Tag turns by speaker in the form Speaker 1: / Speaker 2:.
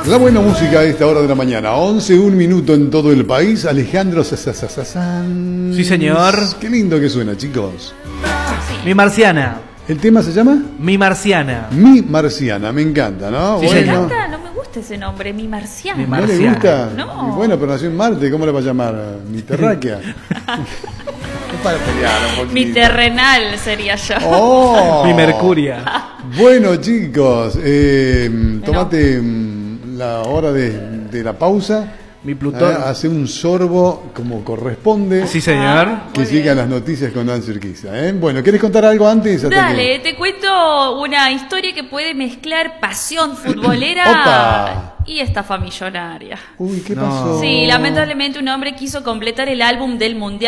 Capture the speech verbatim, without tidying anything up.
Speaker 1: La buena música a esta hora de la mañana, once, un minuto en todo el país. Alejandro Sasasasasán.
Speaker 2: Sí, señor.
Speaker 1: Qué lindo que suena, chicos.
Speaker 2: Mi marciana.
Speaker 1: ¿El tema se llama?
Speaker 2: Mi marciana.
Speaker 1: Mi marciana, me encanta, ¿no?
Speaker 2: Sí,
Speaker 1: bueno.
Speaker 3: Me encanta, no me gusta ese nombre, mi marciana.
Speaker 2: Mi
Speaker 1: ¿No le
Speaker 2: marciana.
Speaker 1: gusta?
Speaker 3: No.
Speaker 1: Y bueno, pero nació en Marte, ¿cómo le va a llamar? Mi terráquea. Es para pelear un poquito.
Speaker 3: Mi terrenal sería yo.
Speaker 1: Oh.
Speaker 2: Mi mercuria.
Speaker 1: Bueno, chicos, eh, tómate mm, la hora de, de la pausa.
Speaker 2: Mi Plutón.
Speaker 1: Eh, hace un sorbo como corresponde.
Speaker 2: Sí, señor.
Speaker 1: Que
Speaker 3: Muy
Speaker 1: llegan
Speaker 3: bien.
Speaker 1: las noticias con Nancy Urquiza, ¿eh? Bueno, ¿quieres contar algo antes? Hasta
Speaker 3: Dale,
Speaker 1: que-
Speaker 3: te cuento una historia que puede mezclar pasión futbolera
Speaker 1: Opa.
Speaker 3: y estafa millonaria.
Speaker 1: Uy, ¿qué
Speaker 2: No.
Speaker 1: pasó?
Speaker 3: Sí, lamentablemente un hombre quiso completar el álbum del Mundial